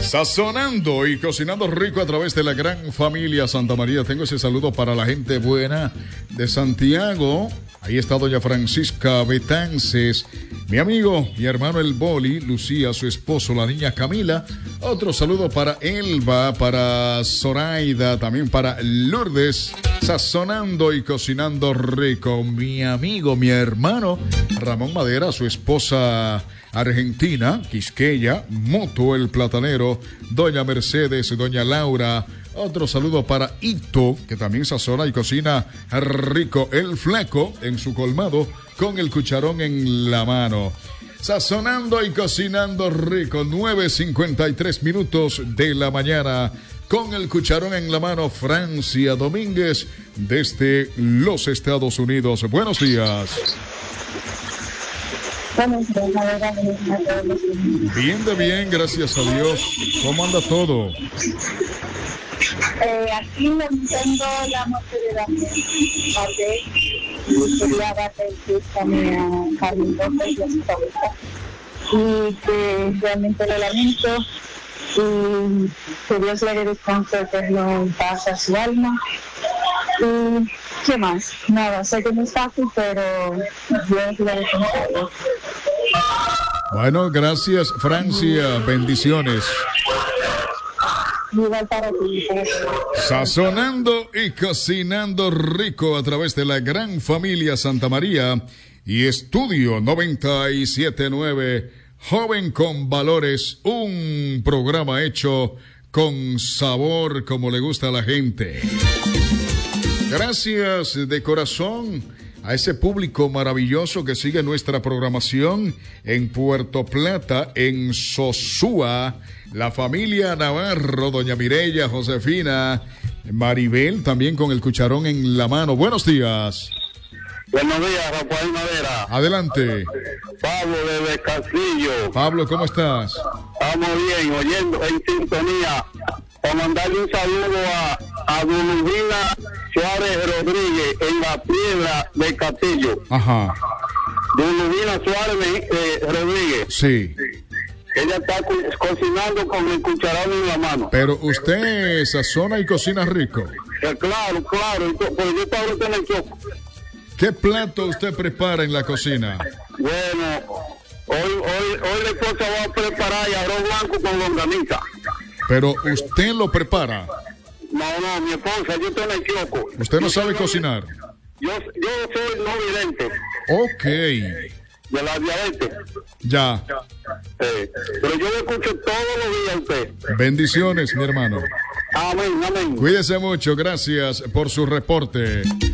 Sazonando y cocinando rico a través de la gran familia Santa María. Tengo ese saludo para la gente buena de Santiago. Ahí está doña Francisca Betances, mi amigo y hermano el Boli, Lucía, su esposo, la niña Camila. Otro saludo para Elba, para Zoraida, también para Lourdes. Sazonando y cocinando rico. Mi amigo, mi hermano Ramón Madera, su esposa argentina, Quisqueya, Moto el Platanero, doña Mercedes, doña Laura. Otro saludo para Ito, que también sazona y cocina rico. El Fleco en su colmado con el cucharón en la mano. Sazonando y cocinando rico, 9:53 minutos de la mañana. Con el cucharón en la mano, Francia Domínguez, desde los Estados Unidos. Buenos días. Bien de bien, gracias a Dios. ¿Cómo anda todo? Aquí lamentando la muerte de Daniel. Quería darle el pésame a Carmen López y a su familia. Y que realmente lo lamento. Y que Dios le dé descanso eterno en paz a su alma. Y ¿qué más? Nada, sé que no es fácil, pero Dios le dé descanso. Bueno, gracias, Francia. Bendiciones. Igual para ti. Sazonando y cocinando rico a través de la gran familia Santa María y Estudio 97.9, Joven con Valores, un programa hecho con sabor como le gusta a la gente. Gracias de corazón a ese público maravilloso que sigue nuestra programación en Puerto Plata, en Sosúa, la familia Navarro, doña Mireya, Josefina, Maribel, también con el cucharón en la mano. Buenos días. Buenos días, Rafael Madera. Adelante. Pablo desde Castillo. Pablo, ¿cómo estás? Estamos bien, oyendo en sintonía. Para mandarle un saludo a Dulubina Suárez Rodríguez en la Piedra de Castillo. Ajá. Dulubina Suárez Rodríguez. Sí. Ella está cocinando con el cucharón en la mano. Pero usted sazona y cocina rico. Claro, pues yo estaba en el choco. ¿Qué plato usted prepara en la cocina? Bueno, hoy la esposa va a preparar arroz blanco con longaniza. Pero usted lo prepara. No, mi esposa, yo estoy en el choco. ¿Usted no sabe cocinar? Yo soy no vidente. Ok. De la diabetes. Ya. Pero yo lo escucho todos los días a usted. Bendiciones, mi hermano. Amén. Cuídese mucho, gracias por su reporte.